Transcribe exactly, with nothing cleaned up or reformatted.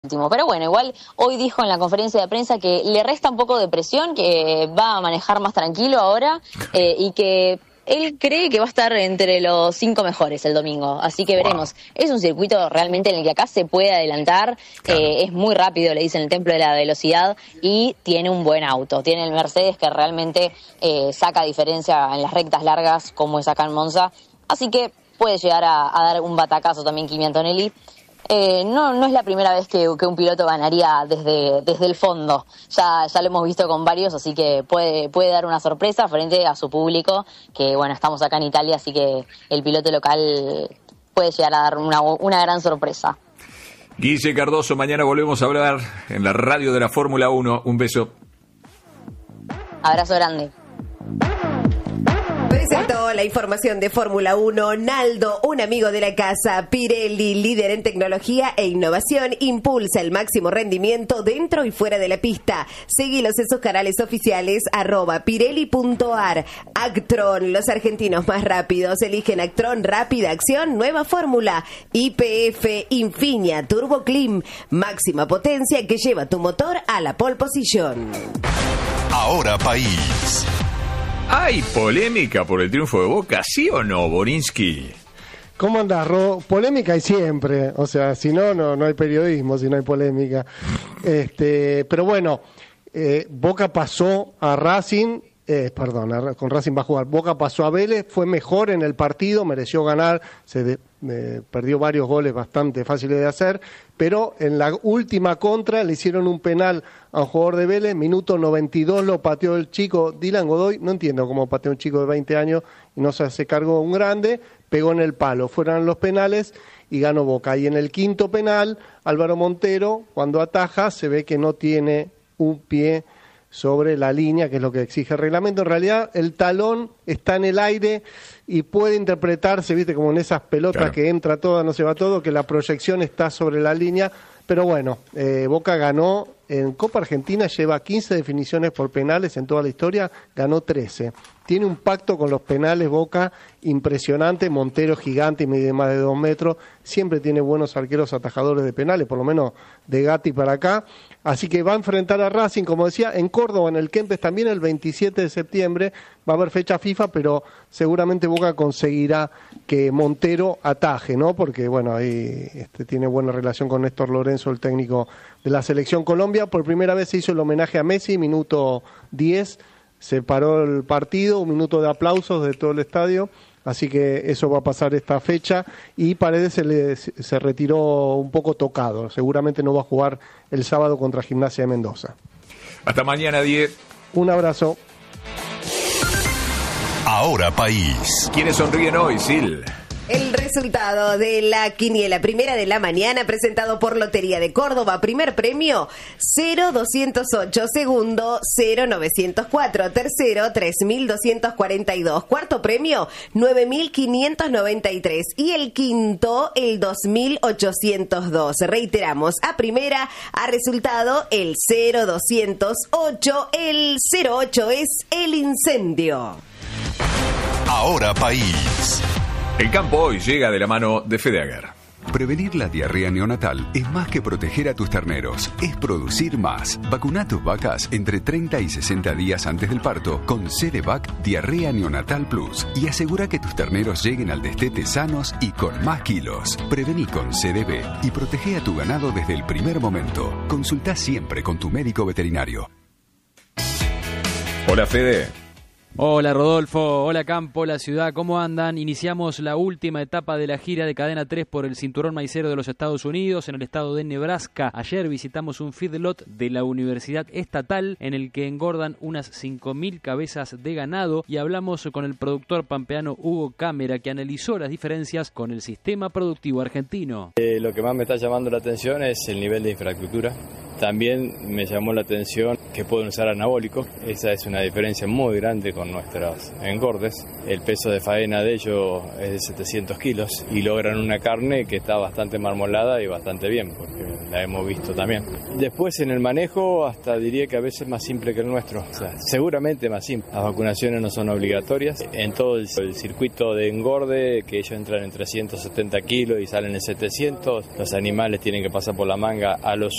último. Pero bueno, igual hoy dijo en la conferencia de prensa que le resta un poco de presión, que va a manejar más tranquilo ahora eh, y que él cree que va a estar entre los cinco mejores el domingo, así que veremos. Wow. Es un circuito realmente en el que acá se puede adelantar, claro. eh, es muy rápido, le dicen el templo de la velocidad, y tiene un buen auto. Tiene el Mercedes que realmente eh, saca diferencia en las rectas largas, como es acá en Monza, así que puede llegar a, a dar un batacazo también Kimi Antonelli. Eh, no, no es la primera vez que, que un piloto ganaría desde, desde el fondo. Ya, ya lo hemos visto con varios, así que puede, puede dar una sorpresa frente a su público, que bueno, estamos acá en Italia, así que el piloto local puede llegar a dar una, una gran sorpresa. Guille Cardoso, mañana volvemos a hablar en la radio de la Fórmula uno. Un beso. Abrazo grande. Presentó la información de Fórmula uno Naldo, un amigo de la casa. Pirelli, líder en tecnología e innovación, impulsa el máximo rendimiento dentro y fuera de la pista. Seguilos en sus canales oficiales, arroba pirelli punto ar. Actron, los argentinos más rápidos eligen Actron Rápida Acción, nueva fórmula. Y P F Infinia Turbo Clean, máxima potencia que lleva tu motor a la pole position. Ahora País. ¿Hay polémica por el triunfo de Boca, sí o no, Borinsky? ¿Cómo andás, Ro? Polémica hay siempre, o sea, si no, no, no hay periodismo, si no hay polémica. Este, pero bueno, eh, Boca pasó a Racing, eh, perdón, a, con Racing va a jugar. Boca pasó a Vélez, fue mejor en el partido, mereció ganar, se de, eh, perdió varios goles bastante fáciles de hacer, pero en la última contra le hicieron un penal a un jugador de Vélez, minuto noventa y dos lo pateó el chico Dylan Godoy, no entiendo cómo pateó un chico de veinte años y no se hace cargo un grande, pegó en el palo, fueron los penales y ganó Boca. Y en el quinto penal, Álvaro Montero, cuando ataja, se ve que no tiene un pie sobre la línea, que es lo que exige el reglamento. En realidad, el talón está en el aire y puede interpretarse, viste, como en esas pelotas, claro, que entra toda, no se va todo, que la proyección está sobre la línea. Pero bueno, eh, Boca ganó en Copa Argentina, lleva quince definiciones por penales en toda la historia, ganó trece. Tiene un pacto con los penales Boca impresionante, Montero gigante y mide más de dos metros, siempre tiene buenos arqueros atajadores de penales, por lo menos de Gatti para acá. Así que va a enfrentar a Racing, como decía, en Córdoba, en el Kempes también el veintisiete de septiembre, va a haber fecha FIFA, pero seguramente Boca conseguirá que Montero ataje, ¿no? Porque, bueno, ahí este, tiene buena relación con Néstor Lorenzo, el técnico de la Selección Colombia. Por primera vez se hizo el homenaje a Messi, minuto diez, se paró el partido, un minuto de aplausos de todo el estadio. Así que eso va a pasar esta fecha y Paredes se, le, se retiró un poco tocado. Seguramente no va a jugar el sábado contra Gimnasia de Mendoza. Hasta mañana, diez. Un abrazo. Ahora País. ¿Quiénes sonríen hoy, Sil? El resultado de la quiniela primera de la mañana, presentado por Lotería de Córdoba. Primer premio, cero doscientos ocho. Segundo, cero novecientos cuatro. Tercero, tres mil doscientos cuarenta y dos. Cuarto premio, nueve mil quinientos noventa y tres. Y el quinto, el dos mil ochocientos dos. Reiteramos, a primera ha resultado el cero doscientos ocho. El cero ocho es el incendio. Ahora País. El campo hoy llega de la mano de Fedeager. Prevenir la diarrea neonatal es más que proteger a tus terneros, es producir más. Vacuna a tus vacas entre treinta y sesenta días antes del parto con Cedevac Diarrea Neonatal Plus y asegura que tus terneros lleguen al destete sanos y con más kilos. Prevení con C D B y protege a tu ganado desde el primer momento. Consulta siempre con tu médico veterinario. Hola, Fede. Hola Rodolfo, hola Campo, la ciudad, ¿cómo andan? Iniciamos la última etapa de la gira de Cadena tres por el cinturón maicero de los Estados Unidos en el estado de Nebraska. Ayer visitamos un feedlot de la Universidad Estatal en el que engordan unas cinco mil cabezas de ganado y hablamos con el productor pampeano Hugo Cámara, que analizó las diferencias con el sistema productivo argentino. Eh, lo que más me está llamando la atención es el nivel de infraestructura. También me llamó la atención que pueden usar anabólicos. Esa es una diferencia muy grande con nuestros engordes. El peso de faena de ellos es de setecientos kilos y logran una carne que está bastante marmolada y bastante bien, porque la hemos visto también. Después en el manejo hasta diría que a veces más simple que el nuestro. O sea, seguramente más simple. Las vacunaciones no son obligatorias. En todo el, el circuito de engorde, que ellos entran en trescientos setenta kilos y salen en setecientos, los animales tienen que pasar por la manga a los